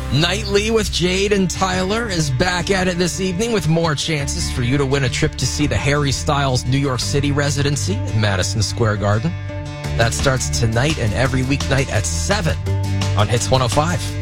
Nightly with Jade and Tyler is back at it this evening with more chances for you to win a trip to see the Harry Styles New York City residency at Madison Square Garden. That starts tonight and every weeknight at 7 on Hits 105.